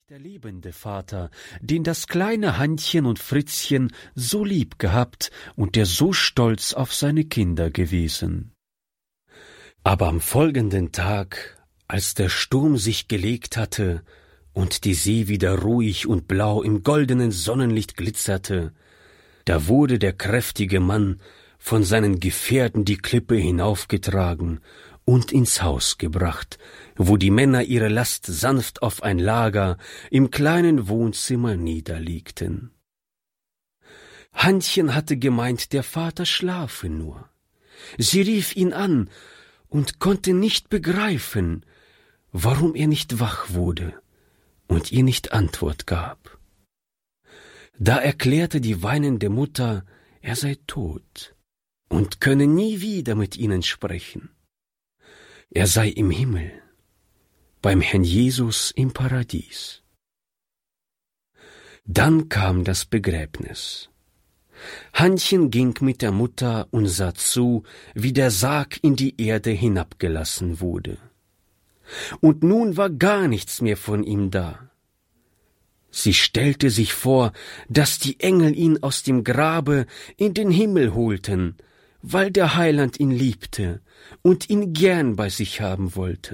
der liebende Vater, den das kleine Hannchen und Fritzchen so lieb gehabt und der so stolz auf seine Kinder gewesen. Aber am folgenden Tag, als der Sturm sich gelegt hatte und die See wieder ruhig und blau im goldenen Sonnenlicht glitzerte, da wurde der kräftige Mann von seinen Gefährten die Klippe hinaufgetragen und ins Haus gebracht, wo die Männer ihre Last sanft auf ein Lager im kleinen Wohnzimmer niederlegten. Hannchen hatte gemeint, der Vater schlafe nur. Sie rief ihn an und konnte nicht begreifen, warum er nicht wach wurde und ihr nicht Antwort gab. Da erklärte die weinende Mutter, er sei tot und könne nie wieder mit ihnen sprechen. Er sei im Himmel, beim Herrn Jesus im Paradies. Dann kam das Begräbnis. Hannchen ging mit der Mutter und sah zu, wie der Sarg in die Erde hinabgelassen wurde. Und nun war gar nichts mehr von ihm da. Sie stellte sich vor, dass die Engel ihn aus dem Grabe in den Himmel holten, weil der Heiland ihn liebte und ihn gern bei sich haben wollte.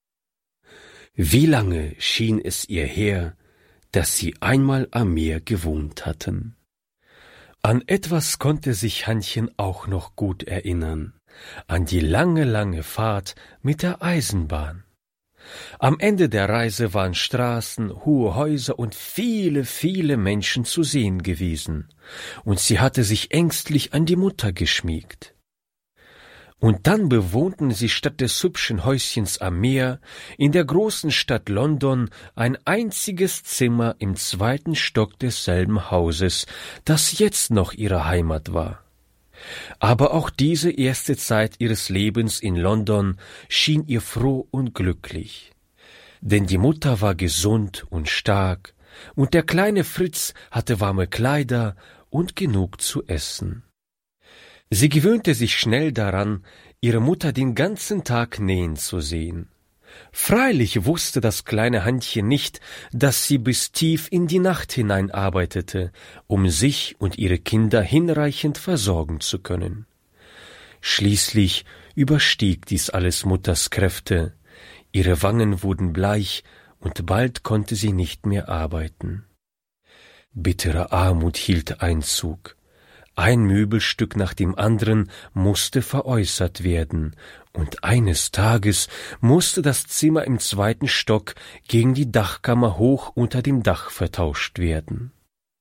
Wie lange schien es ihr her, dass sie einmal am Meer gewohnt hatten. An etwas konnte sich Hannchen auch noch gut erinnern, an die lange, lange Fahrt mit der Eisenbahn. Am Ende der Reise waren Straßen, hohe Häuser und viele, viele Menschen zu sehen gewesen, und sie hatte sich ängstlich an die Mutter geschmiegt. Und dann bewohnten sie statt des hübschen Häuschens am Meer in der großen Stadt London ein einziges Zimmer im 2. Stock desselben Hauses, das jetzt noch ihre Heimat war. Aber auch diese erste Zeit ihres Lebens in London schien ihr froh und glücklich. Denn die Mutter war gesund und stark, und der kleine Fritz hatte warme Kleider und genug zu essen. Sie gewöhnte sich schnell daran, ihre Mutter den ganzen Tag nähen zu sehen. Freilich wusste das kleine Hannchen nicht, dass sie bis tief in die Nacht hinein arbeitete, um sich und ihre Kinder hinreichend versorgen zu können. Schließlich überstieg dies alles Mutters Kräfte, ihre Wangen wurden bleich, und bald konnte sie nicht mehr arbeiten. Bittere Armut hielt Einzug. Ein Möbelstück nach dem anderen musste veräußert werden, und eines Tages musste das Zimmer im 2. Stock gegen die Dachkammer hoch unter dem Dach vertauscht werden.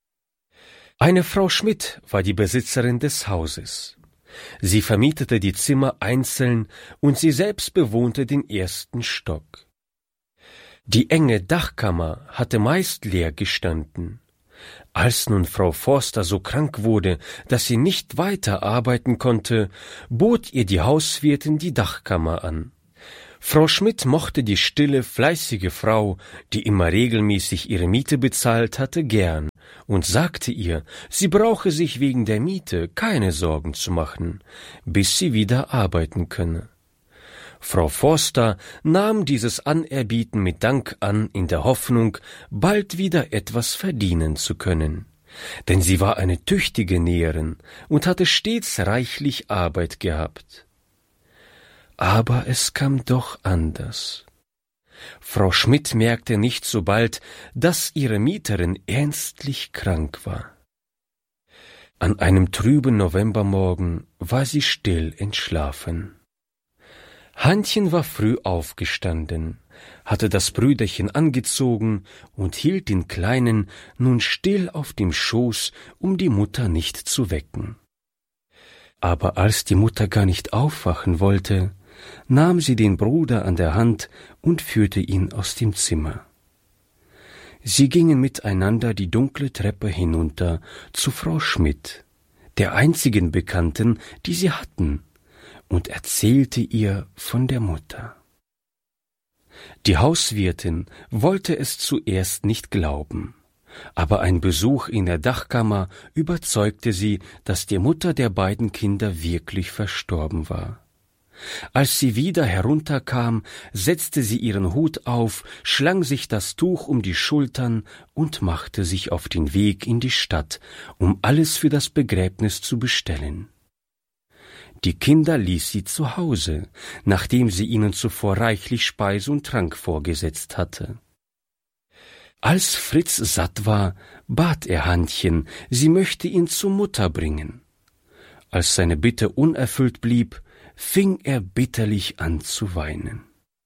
Eine Frau Schmidt war die Besitzerin des Hauses. Sie vermietete die Zimmer einzeln, und sie selbst bewohnte den 1. Stock. Die enge Dachkammer hatte meist leer gestanden. Als nun Frau Forster so krank wurde, dass sie nicht weiter arbeiten konnte, bot ihr die Hauswirtin die Dachkammer an. Frau Schmidt mochte die stille, fleißige Frau, die immer regelmäßig ihre Miete bezahlt hatte, gern und sagte ihr, sie brauche sich wegen der Miete keine Sorgen zu machen, bis sie wieder arbeiten könne. Frau Forster nahm dieses Anerbieten mit Dank an, in der Hoffnung, bald wieder etwas verdienen zu können. Denn sie war eine tüchtige Näherin und hatte stets reichlich Arbeit gehabt. Aber es kam doch anders. Frau Schmidt merkte nicht so bald, dass ihre Mieterin ernstlich krank war. An einem trüben Novembermorgen war sie still entschlafen. Hannchen war früh aufgestanden, hatte das Brüderchen angezogen und hielt den Kleinen nun still auf dem Schoß, um die Mutter nicht zu wecken. Aber als die Mutter gar nicht aufwachen wollte, nahm sie den Bruder an der Hand und führte ihn aus dem Zimmer. Sie gingen miteinander die dunkle Treppe hinunter zu Frau Schmidt, der einzigen Bekannten, die sie hatten, und erzählte ihr von der Mutter. Die Hauswirtin wollte es zuerst nicht glauben, aber ein Besuch in der Dachkammer überzeugte sie, dass die Mutter der beiden Kinder wirklich verstorben war. Als sie wieder herunterkam, setzte sie ihren Hut auf, schlang sich das Tuch um die Schultern und machte sich auf den Weg in die Stadt, um alles für das Begräbnis zu bestellen. Die Kinder ließ sie zu Hause, nachdem sie ihnen zuvor reichlich Speise und Trank vorgesetzt hatte. Als Fritz satt war, bat er Hannchen, sie möchte ihn zur Mutter bringen. Als seine Bitte unerfüllt blieb, fing er bitterlich an zu weinen.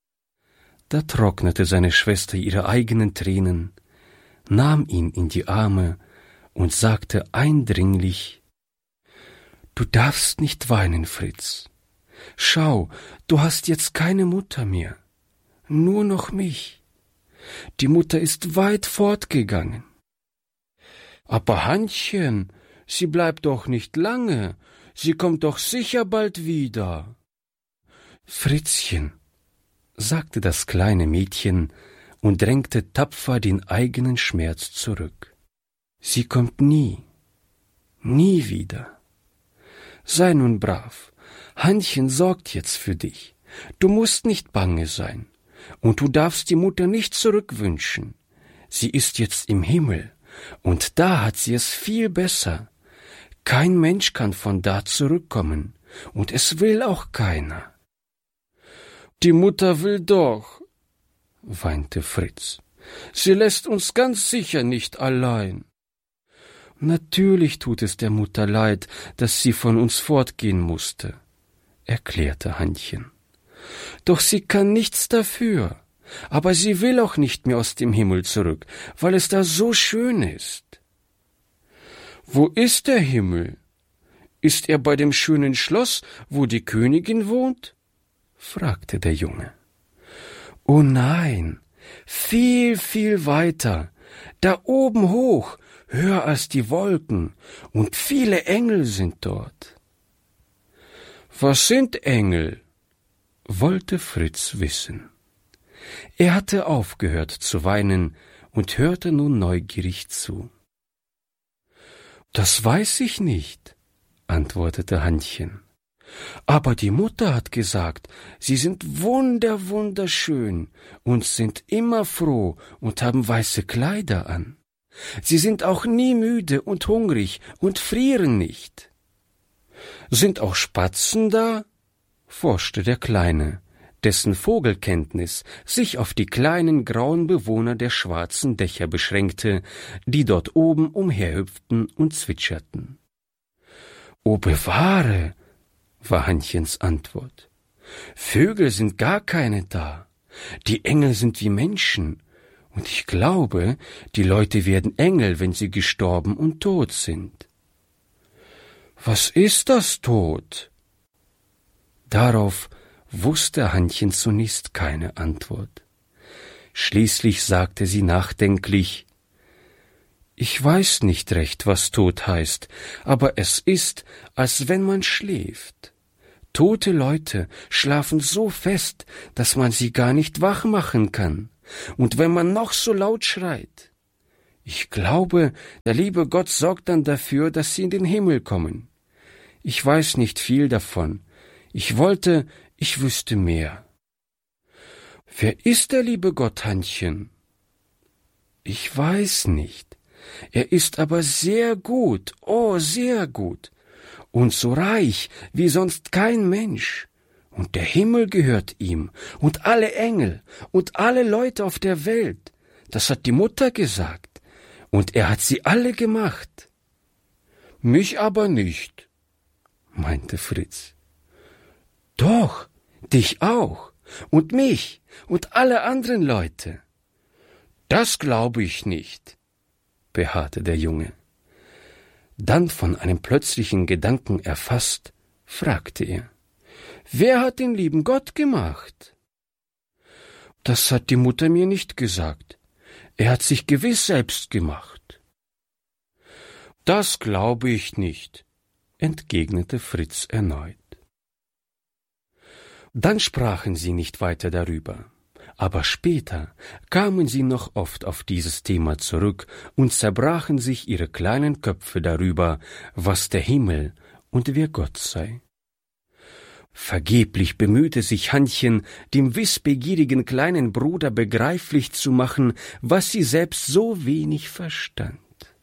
Da trocknete seine Schwester ihre eigenen Tränen, nahm ihn in die Arme und sagte eindringlich: »Du darfst nicht weinen, Fritz. Schau, du hast jetzt keine Mutter mehr, nur noch mich. Die Mutter ist weit fortgegangen.« »Aber Hannchen, sie bleibt doch nicht lange, sie kommt doch sicher bald wieder.« »Fritzchen«, sagte das kleine Mädchen und drängte tapfer den eigenen Schmerz zurück. »Sie kommt nie, nie wieder. Sei nun brav, Hannchen sorgt jetzt für dich. Du musst nicht bange sein, und du darfst die Mutter nicht zurückwünschen. Sie ist jetzt im Himmel, und da hat sie es viel besser. Kein Mensch kann von da zurückkommen, und es will auch keiner.« »Die Mutter will doch«, weinte Fritz. »Sie lässt uns ganz sicher nicht allein.« »Natürlich tut es der Mutter leid, dass sie von uns fortgehen musste«, erklärte Hannchen. »Doch sie kann nichts dafür. Aber sie will auch nicht mehr aus dem Himmel zurück, weil es da so schön ist.« »Wo ist der Himmel? Ist er bei dem schönen Schloss, wo die Königin wohnt?« fragte der Junge. »Oh nein, viel, viel weiter, da oben hoch, höher als die Wolken, und viele Engel sind dort.« »Was sind Engel?« wollte Fritz wissen. Er hatte aufgehört zu weinen und hörte nun neugierig zu. »Das weiß ich nicht«, antwortete Hannchen. »Aber die Mutter hat gesagt, sie sind wunderschön und sind immer froh und haben weiße Kleider an. Sie sind auch nie müde und hungrig und frieren nicht.« »Sind auch Spatzen da?« forschte der Kleine, dessen Vogelkenntnis sich auf die kleinen grauen Bewohner der schwarzen Dächer beschränkte, die dort oben umherhüpften und zwitscherten. »O bewahre«, war Hannchens Antwort. »Vögel sind gar keine da. Die Engel sind wie Menschen, und ich glaube, die Leute werden Engel, wenn sie gestorben und tot sind.« »Was ist das Tod?« Darauf wusste Hannchen zunächst keine Antwort. Schließlich sagte sie nachdenklich: »Ich weiß nicht recht, was Tod heißt, aber es ist, als wenn man schläft. Tote Leute schlafen so fest, dass man sie gar nicht wach machen kann, und wenn man noch so laut schreit. Ich glaube, der liebe Gott sorgt dann dafür, dass sie in den Himmel kommen. Ich weiß nicht viel davon. Ich wollte, ich wüsste mehr.« »Wer ist der liebe Gott, Hannchen?« »Ich weiß nicht. Er ist aber sehr gut, oh, sehr gut, und so reich wie sonst kein Mensch. Und der Himmel gehört ihm, und alle Engel, und alle Leute auf der Welt. Das hat die Mutter gesagt, und er hat sie alle gemacht.« »Mich aber nicht«, meinte Fritz. »Doch, dich auch, und mich, und alle anderen Leute.« »Das glaube ich nicht«, beharrte der Junge. Dann, von einem plötzlichen Gedanken erfasst, fragte er: »Wer hat den lieben Gott gemacht?« »Das hat die Mutter mir nicht gesagt. Er hat sich gewiss selbst gemacht.« »Das glaube ich nicht«, entgegnete Fritz erneut. Dann sprachen sie nicht weiter darüber, aber später kamen sie noch oft auf dieses Thema zurück und zerbrachen sich ihre kleinen Köpfe darüber, was der Himmel und wer Gott sei. Vergeblich bemühte sich Hannchen, dem wissbegierigen kleinen Bruder begreiflich zu machen, was sie selbst so wenig verstand.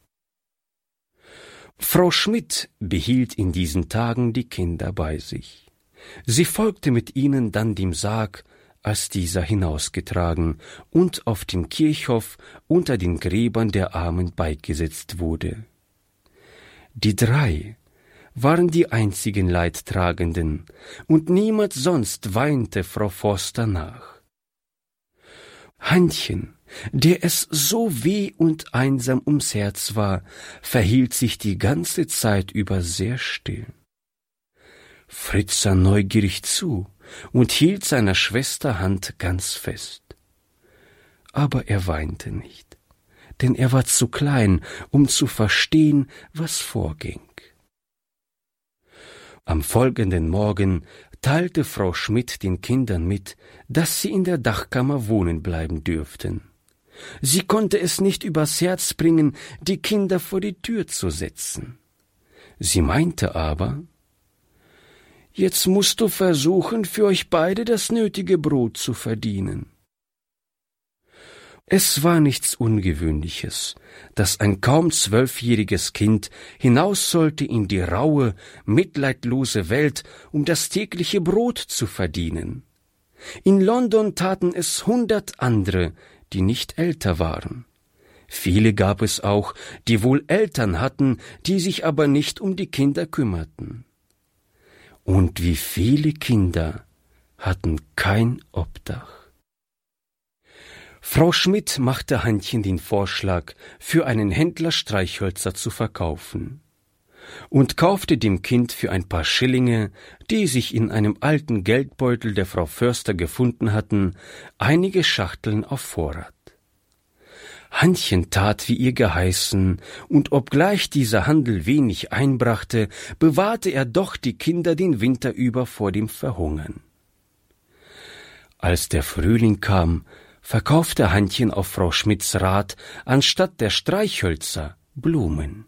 Frau Schmidt behielt in diesen Tagen die Kinder bei sich. Sie folgte mit ihnen dann dem Sarg, als dieser hinausgetragen und auf dem Kirchhof unter den Gräbern der Armen beigesetzt wurde. Die drei waren die einzigen Leidtragenden, und niemand sonst weinte Frau Forster nach. Hannchen, der es so weh und einsam ums Herz war, verhielt sich die ganze Zeit über sehr still. Fritz sah neugierig zu und hielt seiner Schwester Hand ganz fest. Aber er weinte nicht, denn er war zu klein, um zu verstehen, was vorging. Am folgenden Morgen teilte Frau Schmidt den Kindern mit, dass sie in der Dachkammer wohnen bleiben dürften. Sie konnte es nicht übers Herz bringen, die Kinder vor die Tür zu setzen. Sie meinte aber: »Jetzt musst du versuchen, für euch beide das nötige Brot zu verdienen.« Es war nichts Ungewöhnliches, dass ein kaum 12-jähriges Kind hinaus sollte in die raue, mitleidlose Welt, um das tägliche Brot zu verdienen. In London taten es 100 andere, die nicht älter waren. Viele gab es auch, die wohl Eltern hatten, die sich aber nicht um die Kinder kümmerten. Und wie viele Kinder hatten kein Obdach. Frau Schmidt machte Hannchen den Vorschlag, für einen Händler Streichhölzer zu verkaufen, und kaufte dem Kind für ein paar Schillinge, die sich in einem alten Geldbeutel der Frau Förster gefunden hatten, einige Schachteln auf Vorrat. Hannchen tat, wie ihr geheißen, und obgleich dieser Handel wenig einbrachte, bewahrte er doch die Kinder den Winter über vor dem Verhungern. Als der Frühling kam, verkaufte Hannchen auf Frau Schmidts Rat anstatt der Streichhölzer Blumen.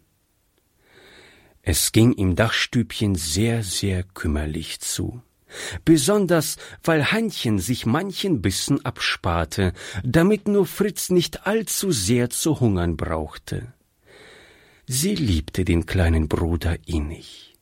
Es ging im Dachstübchen sehr, sehr kümmerlich zu. Besonders, weil Hannchen sich manchen Bissen absparte, damit nur Fritz nicht allzu sehr zu hungern brauchte. Sie liebte den kleinen Bruder innig.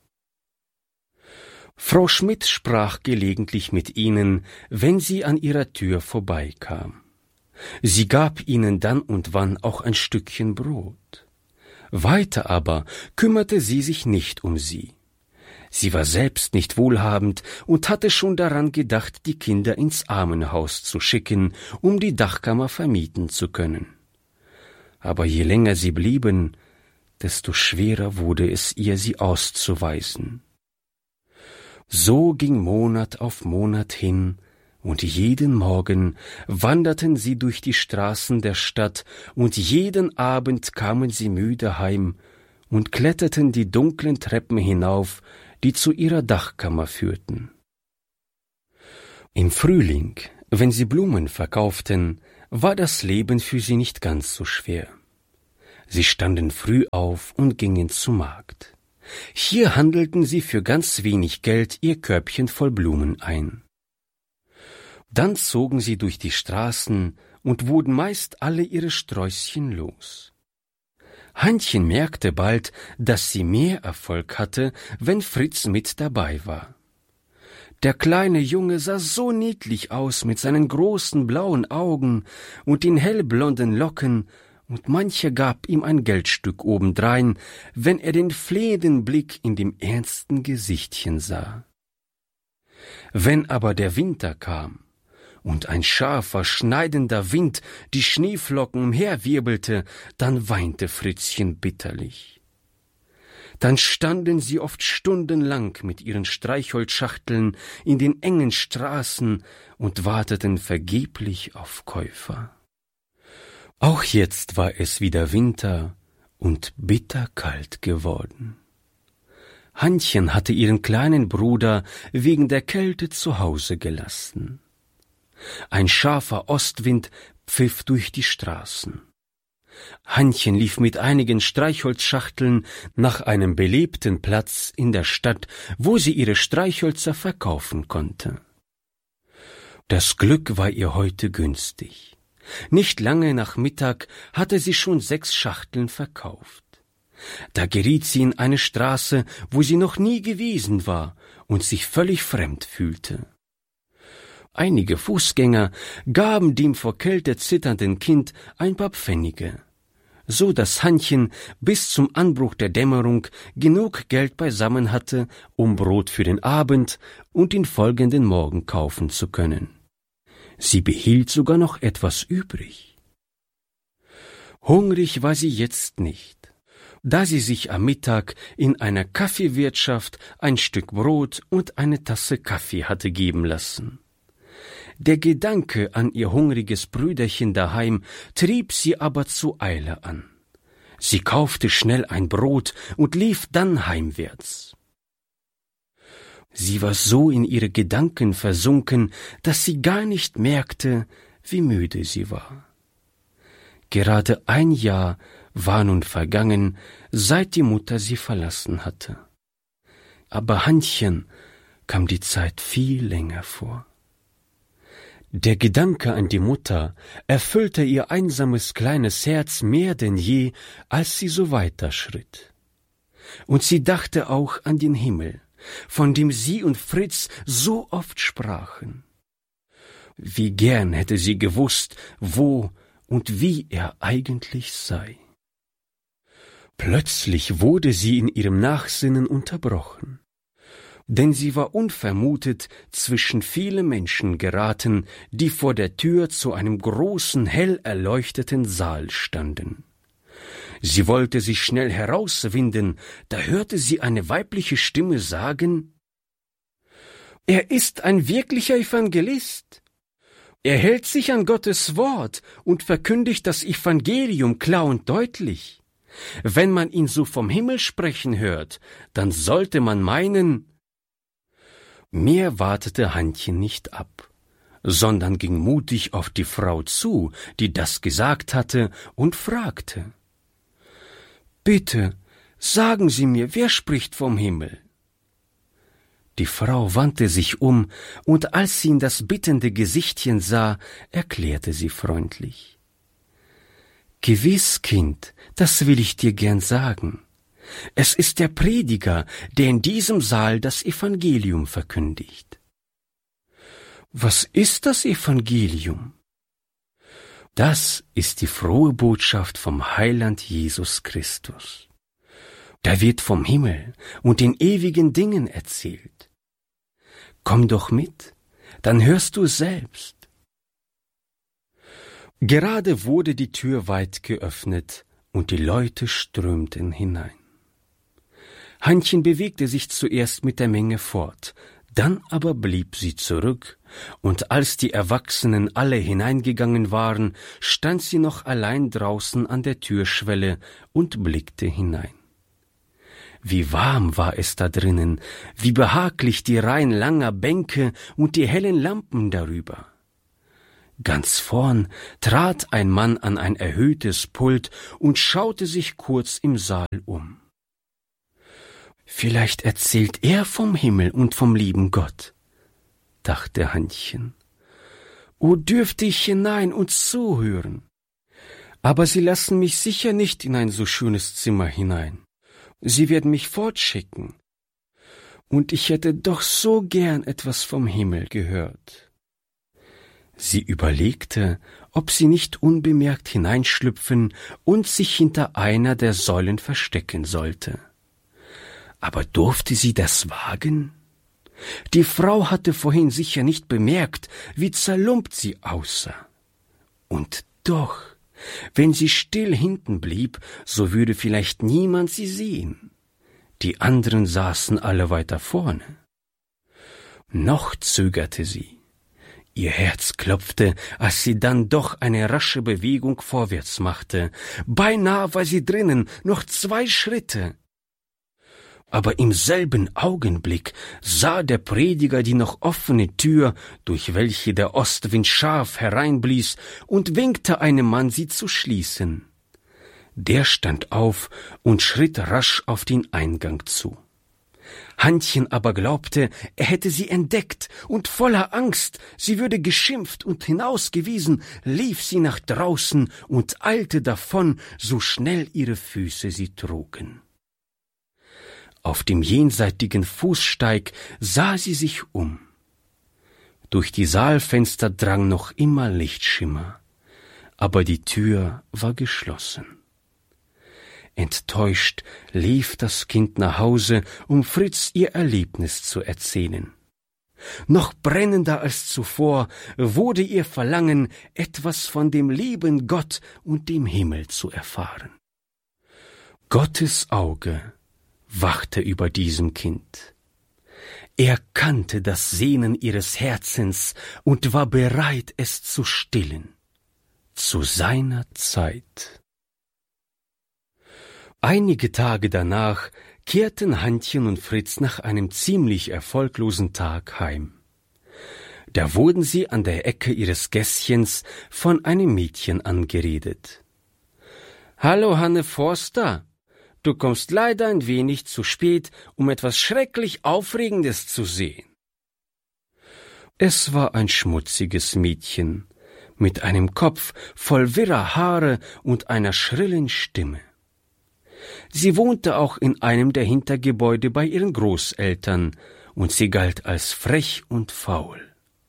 Frau Schmidt sprach gelegentlich mit ihnen, wenn sie an ihrer Tür vorbeikam. Sie gab ihnen dann und wann auch ein Stückchen Brot. Weiter aber kümmerte sie sich nicht um sie. Sie war selbst nicht wohlhabend und hatte schon daran gedacht, die Kinder ins Armenhaus zu schicken, um die Dachkammer vermieten zu können. Aber je länger sie blieben, desto schwerer wurde es ihr, sie auszuweisen. So ging Monat auf Monat hin, und jeden Morgen wanderten sie durch die Straßen der Stadt, und jeden Abend kamen sie müde heim und kletterten die dunklen Treppen hinauf, die zu ihrer Dachkammer führten. Im Frühling, wenn sie Blumen verkauften, war das Leben für sie nicht ganz so schwer. Sie standen früh auf und gingen zum Markt. Hier handelten sie für ganz wenig Geld ihr Körbchen voll Blumen ein. Dann zogen sie durch die Straßen und wurden meist alle ihre Sträußchen los. Hannchen merkte bald, dass sie mehr Erfolg hatte, wenn Fritz mit dabei war. Der kleine Junge sah so niedlich aus mit seinen großen blauen Augen und den hellblonden Locken, und mancher gab ihm ein Geldstück obendrein, wenn er den flehenden Blick in dem ernsten Gesichtchen sah. Wenn aber der Winter kam und ein scharfer, schneidender Wind die Schneeflocken umherwirbelte, dann weinte Fritzchen bitterlich. Dann standen sie oft stundenlang mit ihren Streichholzschachteln in den engen Straßen und warteten vergeblich auf Käufer. Auch jetzt war es wieder Winter und bitterkalt geworden. Hannchen hatte ihren kleinen Bruder wegen der Kälte zu Hause gelassen. Ein scharfer Ostwind pfiff durch die Straßen. Hannchen lief mit einigen Streichholzschachteln nach einem belebten Platz in der Stadt, wo sie ihre Streichhölzer verkaufen konnte. Das Glück war ihr heute günstig. Nicht lange nach Mittag hatte sie schon 6 Schachteln verkauft. Da geriet sie in eine Straße, wo sie noch nie gewesen war und sich völlig fremd fühlte. Einige Fußgänger gaben dem vor Kälte zitternden Kind ein paar Pfennige, so dass Hannchen bis zum Anbruch der Dämmerung genug Geld beisammen hatte, um Brot für den Abend und den folgenden Morgen kaufen zu können. Sie behielt sogar noch etwas übrig. Hungrig war sie jetzt nicht, da sie sich am Mittag in einer Kaffeewirtschaft ein Stück Brot und eine Tasse Kaffee hatte geben lassen. Der Gedanke an ihr hungriges Brüderchen daheim trieb sie aber zu Eile an. Sie kaufte schnell ein Brot und lief dann heimwärts. Sie war so in ihre Gedanken versunken, dass sie gar nicht merkte, wie müde sie war. Gerade 1 Jahr war nun vergangen, seit die Mutter sie verlassen hatte. Aber Hannchen kam die Zeit viel länger vor. Der Gedanke an die Mutter erfüllte ihr einsames kleines Herz mehr denn je, als sie so weiterschritt. Und sie dachte auch an den Himmel, von dem sie und Fritz so oft sprachen. Wie gern hätte sie gewusst, wo und wie er eigentlich sei. Plötzlich wurde sie in ihrem Nachsinnen unterbrochen, denn sie war unvermutet zwischen viele Menschen geraten, die vor der Tür zu einem großen, hell erleuchteten Saal standen. Sie wollte sich schnell herauswinden, da hörte sie eine weibliche Stimme sagen: »Er ist ein wirklicher Evangelist. Er hält sich an Gottes Wort und verkündigt das Evangelium klar und deutlich. Wenn man ihn so vom Himmel sprechen hört, dann sollte man meinen...« Mehr wartete Hannchen nicht ab, sondern ging mutig auf die Frau zu, die das gesagt hatte, und fragte: »Bitte, sagen Sie mir, wer spricht vom Himmel?« Die Frau wandte sich um, und als sie in das bittende Gesichtchen sah, erklärte sie freundlich: »Gewiss, Kind, das will ich dir gern sagen. Es ist der Prediger, der in diesem Saal das Evangelium verkündigt.« »Was ist das Evangelium?« »Das ist die frohe Botschaft vom Heiland Jesus Christus. Da wird vom Himmel und den ewigen Dingen erzählt. Komm doch mit, dann hörst du es selbst.« Gerade wurde die Tür weit geöffnet und die Leute strömten hinein. Hannchen bewegte sich zuerst mit der Menge fort, dann aber blieb sie zurück, und als die Erwachsenen alle hineingegangen waren, stand sie noch allein draußen an der Türschwelle und blickte hinein. Wie warm war es da drinnen, wie behaglich die Reihen langer Bänke und die hellen Lampen darüber. Ganz vorn trat ein Mann an ein erhöhtes Pult und schaute sich kurz im Saal um. »Vielleicht erzählt er vom Himmel und vom lieben Gott«, dachte Hannchen. »O, dürfte ich hinein und zuhören! Aber sie lassen mich sicher nicht in ein so schönes Zimmer hinein. Sie werden mich fortschicken. Und ich hätte doch so gern etwas vom Himmel gehört.« Sie überlegte, ob sie nicht unbemerkt hineinschlüpfen und sich hinter einer der Säulen verstecken sollte. Aber durfte sie das wagen? Die Frau hatte vorhin sicher nicht bemerkt, wie zerlumpt sie aussah. Und doch, wenn sie still hinten blieb, so würde vielleicht niemand sie sehen. Die anderen saßen alle weiter vorne. Noch zögerte sie. Ihr Herz klopfte, als sie dann doch eine rasche Bewegung vorwärts machte. Beinahe war sie drinnen, noch 2 Schritte. Aber im selben Augenblick sah der Prediger die noch offene Tür, durch welche der Ostwind scharf hereinblies, und winkte einem Mann, sie zu schließen. Der stand auf und schritt rasch auf den Eingang zu. Hannchen aber glaubte, er hätte sie entdeckt, und voller Angst, sie würde geschimpft und hinausgewiesen, lief sie nach draußen und eilte davon, so schnell ihre Füße sie trugen. Auf dem jenseitigen Fußsteig sah sie sich um. Durch die Saalfenster drang noch immer Lichtschimmer, aber die Tür war geschlossen. Enttäuscht lief das Kind nach Hause, um Fritz ihr Erlebnis zu erzählen. Noch brennender als zuvor wurde ihr Verlangen, etwas von dem lieben Gott und dem Himmel zu erfahren. Gottes Auge wachte über diesem Kind. Er kannte das Sehnen ihres Herzens und war bereit, es zu stillen, zu seiner Zeit. Einige Tage danach kehrten Hannchen und Fritz nach einem ziemlich erfolglosen Tag heim. Da wurden sie an der Ecke ihres Gässchens von einem Mädchen angeredet. »Hallo, Hanne Forster, du kommst leider ein wenig zu spät, um etwas schrecklich Aufregendes zu sehen.« Es war ein schmutziges Mädchen, mit einem Kopf voll wirrer Haare und einer schrillen Stimme. Sie wohnte auch in einem der Hintergebäude bei ihren Großeltern, und sie galt als frech und faul.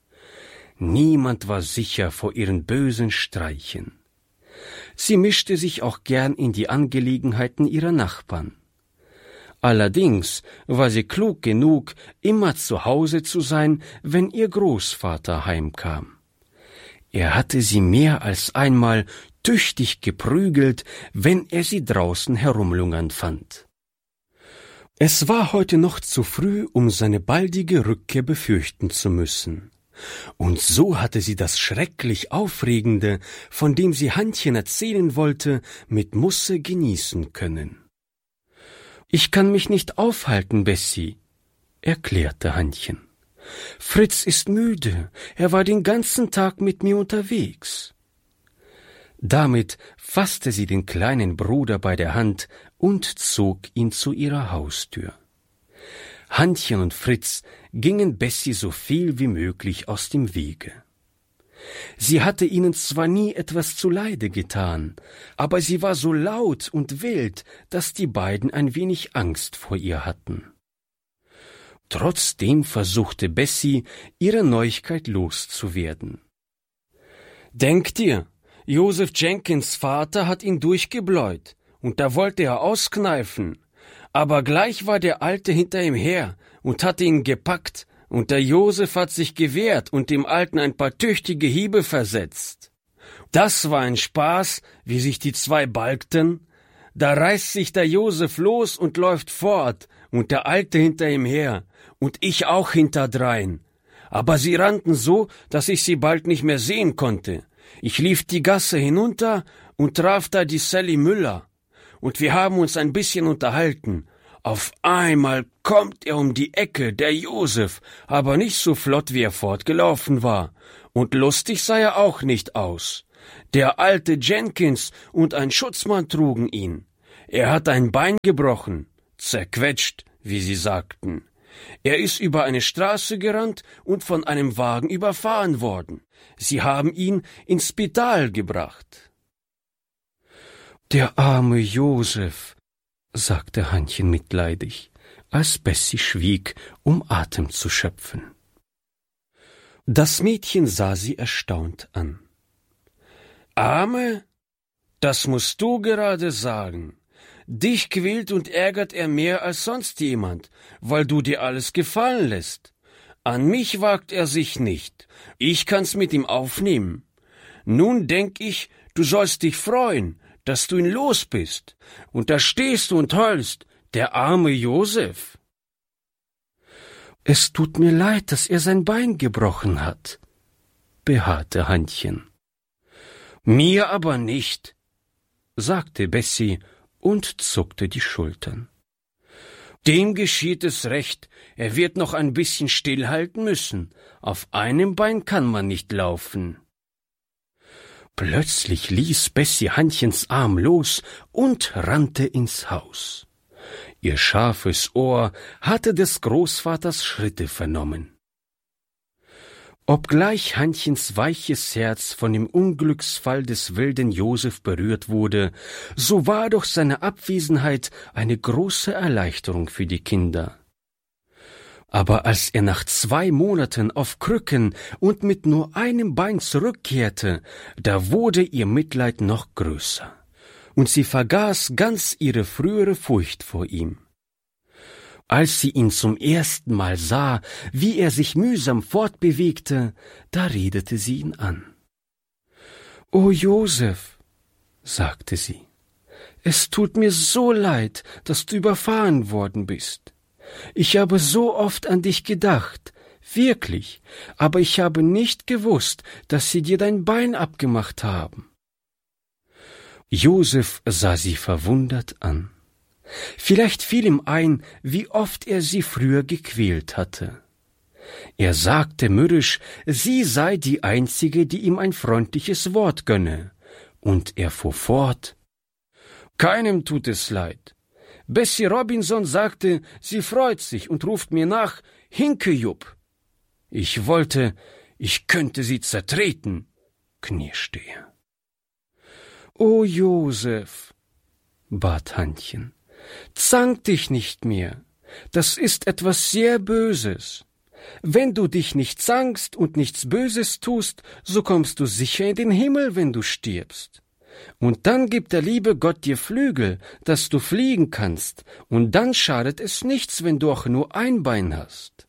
Niemand war sicher vor ihren bösen Streichen. Sie mischte sich auch gern in die Angelegenheiten ihrer Nachbarn. Allerdings war sie klug genug, immer zu Hause zu sein, wenn ihr Großvater heimkam. Er hatte sie mehr als einmal tüchtig geprügelt, wenn er sie draußen herumlungern fand. Es war heute noch zu früh, um seine baldige Rückkehr befürchten zu müssen. Und so hatte sie das schrecklich Aufregende, von dem sie Hannchen erzählen wollte, mit Musse genießen können. »Ich kann mich nicht aufhalten, Bessie«, erklärte Hannchen. »Fritz ist müde, er war den ganzen Tag mit mir unterwegs.« Damit fasste sie den kleinen Bruder bei der Hand und zog ihn zu ihrer Haustür. Hannchen und Fritz gingen Bessie so viel wie möglich aus dem Wege. Sie hatte ihnen zwar nie etwas zuleide getan, aber sie war so laut und wild, dass die beiden ein wenig Angst vor ihr hatten. Trotzdem versuchte Bessie, ihre Neuigkeit loszuwerden. »Denk dir, Joseph Jenkins' Vater hat ihn durchgebläut, und da wollte er auskneifen. Aber gleich war der Alte hinter ihm her und hatte ihn gepackt, und der Joseph hat sich gewehrt und dem Alten ein paar tüchtige Hiebe versetzt. Das war ein Spaß, wie sich die zwei balgten. Da reißt sich der Joseph los und läuft fort, und der Alte hinter ihm her, und ich auch hinterdrein. Aber sie rannten so, dass ich sie bald nicht mehr sehen konnte. Ich lief die Gasse hinunter und traf da die Sally Müller. Und wir haben uns ein bisschen unterhalten. Auf einmal kommt er um die Ecke, der Joseph, aber nicht so flott, wie er fortgelaufen war. Und lustig sah er auch nicht aus. Der alte Jenkins und ein Schutzmann trugen ihn. Er hat ein Bein gebrochen, zerquetscht, wie sie sagten. Er ist über eine Straße gerannt und von einem Wagen überfahren worden. Sie haben ihn ins Spital gebracht.« »Der arme Joseph«, sagte Hannchen mitleidig, als Bessie schwieg, um Atem zu schöpfen. Das Mädchen sah sie erstaunt an. »Arme? Das musst du gerade sagen. Dich quält und ärgert er mehr als sonst jemand, weil du dir alles gefallen lässt. An mich wagt er sich nicht. Ich kann's mit ihm aufnehmen. Nun denk ich, du sollst dich freuen, dass du ihn los bist. Und da stehst du und heulst, der arme Joseph.« »Es tut mir leid, dass er sein Bein gebrochen hat«, beharrte Hannchen. »Mir aber nicht«, sagte Bessie und zuckte die Schultern. »Dem geschieht es recht, er wird noch ein bisschen stillhalten müssen. Auf einem Bein kann man nicht laufen.« Plötzlich ließ Bessie Hannchens Arm los und rannte ins Haus. Ihr scharfes Ohr hatte des Großvaters Schritte vernommen. Obgleich Hannchens weiches Herz von dem Unglücksfall des wilden Josef berührt wurde, so war doch seine Abwesenheit eine große Erleichterung für die Kinder. Aber als er nach 2 Monaten auf Krücken und mit nur einem Bein zurückkehrte, da wurde ihr Mitleid noch größer, und sie vergaß ganz ihre frühere Furcht vor ihm. Als sie ihn zum ersten Mal sah, wie er sich mühsam fortbewegte, da redete sie ihn an. »O Josef«, sagte sie, »es tut mir so leid, dass du überfahren worden bist. Ich habe so oft an dich gedacht, wirklich, aber ich habe nicht gewusst, dass sie dir dein Bein abgemacht haben.« Josef sah sie verwundert an. Vielleicht fiel ihm ein, wie oft er sie früher gequält hatte. Er sagte mürrisch, sie sei die Einzige, die ihm ein freundliches Wort gönne, und er fuhr fort. »Keinem tut es leid. Bessie Robinson sagte, sie freut sich und ruft mir nach, Hinkejupp. Ich wollte, ich könnte sie zertreten«, knirschte er. »O Josef«, bat Hannchen, »zank dich nicht mehr, das ist etwas sehr Böses. Wenn du dich nicht zankst und nichts Böses tust, so kommst du sicher in den Himmel, wenn du stirbst. Und dann gibt der liebe Gott dir Flügel, dass du fliegen kannst, und dann schadet es nichts, wenn du auch nur ein Bein hast.«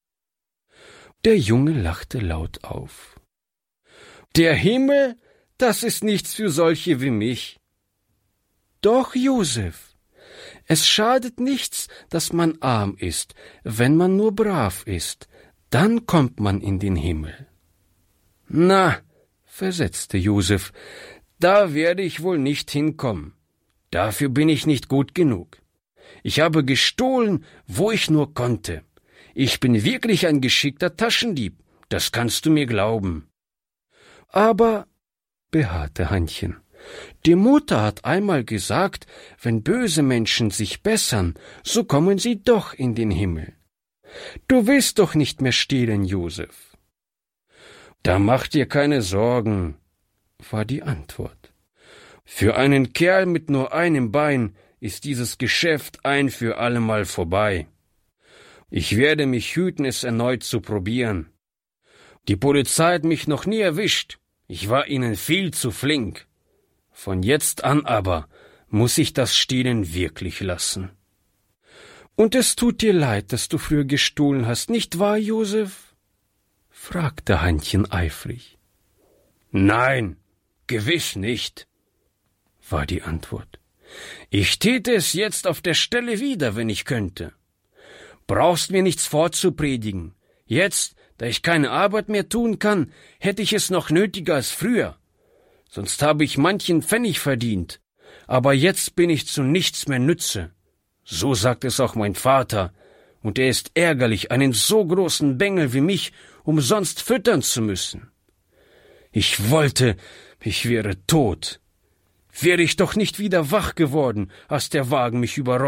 Der Junge lachte laut auf. »Der Himmel, das ist nichts für solche wie mich.« »Doch, Josef, es schadet nichts, dass man arm ist, wenn man nur brav ist, dann kommt man in den Himmel.« »Na«, versetzte Josef, »da werde ich wohl nicht hinkommen. Dafür bin ich nicht gut genug. Ich habe gestohlen, wo ich nur konnte. Ich bin wirklich ein geschickter Taschendieb, das kannst du mir glauben.« »Aber«, beharrte Hannchen, »die Mutter hat einmal gesagt, wenn böse Menschen sich bessern, so kommen sie doch in den Himmel. Du willst doch nicht mehr stehlen, Josef.« »Da mach dir keine Sorgen«, war die Antwort. »Für einen Kerl mit nur einem Bein ist dieses Geschäft ein für allemal vorbei. Ich werde mich hüten, es erneut zu probieren. Die Polizei hat mich noch nie erwischt. Ich war ihnen viel zu flink. Von jetzt an aber muss ich das Stehlen wirklich lassen.« »Und es tut dir leid, dass du früher gestohlen hast, nicht wahr, Josef?« fragte Hannchen eifrig. »Nein, gewiss nicht«, war die Antwort. »Ich täte es jetzt auf der Stelle wieder, wenn ich könnte. Brauchst mir nichts vorzupredigen. Jetzt, da ich keine Arbeit mehr tun kann, hätte ich es noch nötiger als früher. Sonst habe ich manchen Pfennig verdient. Aber jetzt bin ich zu nichts mehr nütze. So sagt es auch mein Vater. Und er ist ärgerlich, einen so großen Bengel wie mich umsonst füttern zu müssen. Ich wollte, ich wäre tot. Wäre ich doch nicht wieder wach geworden, als der Wagen mich überrollte.